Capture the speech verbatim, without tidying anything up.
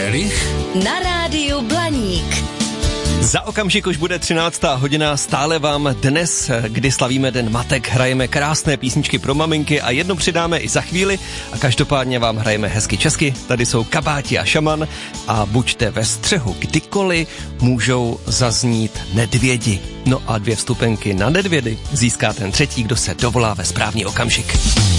Erich na rádiu Blaník. Za okamžik už bude třináctá hodina, stále vám dnes, kdy slavíme Den matek, hrajeme krásné písničky pro maminky a jedno přidáme i za chvíli a každopádně vám hrajeme hezky česky. Tady jsou Kabáti a Šaman a buďte ve střehu, kdykoliv můžou zaznít nedvědi. No a dvě vstupenky na nedvědy získá ten třetí, kdo se dovolá ve správný okamžik.